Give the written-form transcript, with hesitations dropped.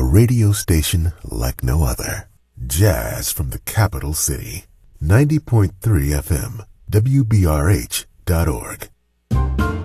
a radio station like no other. Jazz from the capital city. 90.3 FM, WBRH.org.